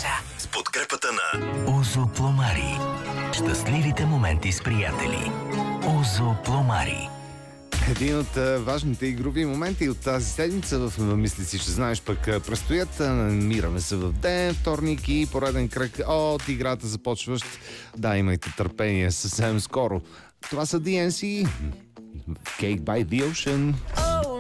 С подкрепата на Озо Пломари. Щастливите моменти с приятели. Озо Пломари. Един от важните игрови моменти от тази седмица в Мисли си, ще знаеш, пък предстоят. Намираме се в ден, вторник и пореден кръг от играта започващ. Да, имайте търпение съвсем скоро. Това са DNC. Cake by the Ocean.